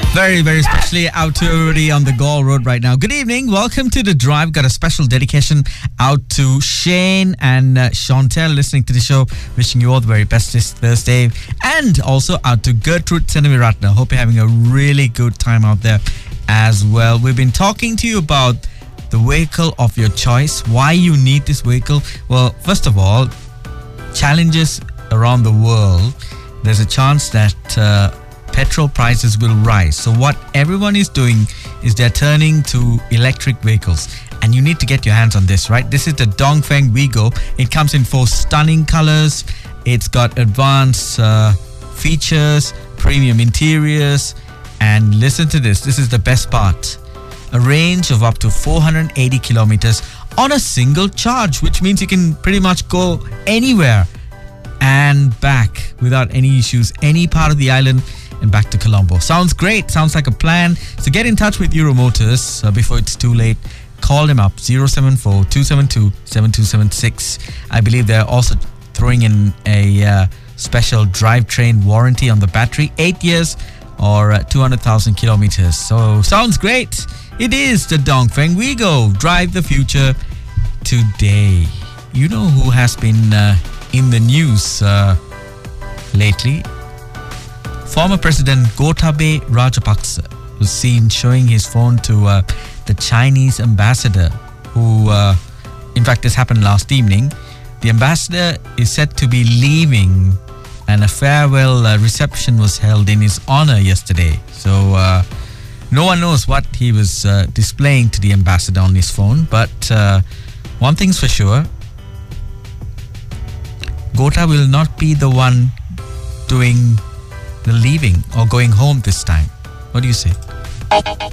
Very, very especially out to everybody on the Gaul Road right now. Good evening. Welcome to The Drive. Got a special dedication out to Shane and Chantel listening to the show. Wishing you all the very best this Thursday. And also out to Gertrude Senamiratna. Hope you're having a really good time out there as well. We've been talking to you about the vehicle of your choice. Why you need this vehicle. Well, first of all, challenges around the world. There's a chance that petrol prices will rise. So what everyone is doing is they're turning to electric vehicles. And you need to get your hands on this, right? This is the Dongfeng Vigo. It comes in 4 stunning colors. It's got advanced features, premium interiors. And listen to this. This is the best part. A range of up to 480 kilometers on a single charge, which means you can pretty much go anywhere and back without any issues, any part of the island and back to Colombo. Sounds great. Sounds like a plan. So get in touch with Euromotors before it's too late. Call them up 074-272-7276. I believe they're also throwing in a special drivetrain warranty on the battery, 8 years or 200,000 kilometers. So sounds great. It is the Dongfeng Vigo. Drive the future today. You know who has been in the news lately? Former President Gotabaya Rajapaksa was seen showing his phone to the Chinese ambassador who, in fact, this happened last evening. The ambassador is said to be leaving and a farewell reception was held in his honor yesterday. So no one knows what he was displaying to the ambassador on his phone. But one thing's for sure, Gota will not be the one doing the leaving or going home this time. What do you say?